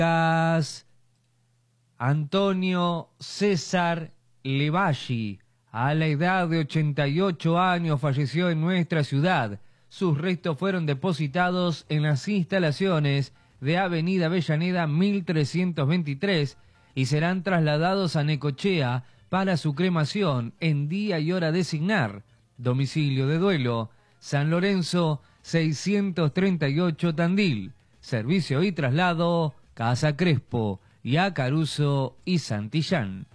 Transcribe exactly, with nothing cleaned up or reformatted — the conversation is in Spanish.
Antonio César Levalli, a la edad de ochenta y ocho años, falleció en nuestra ciudad. Sus restos fueron depositados en las instalaciones de Avenida Avellaneda mil trescientos veintitrés y serán trasladados a Necochea para su cremación en día y hora designar. Domicilio de duelo: San Lorenzo seiscientos treinta y ocho, Tandil. Servicio y traslado: Casa Crespo, y a Caruso y Santillán.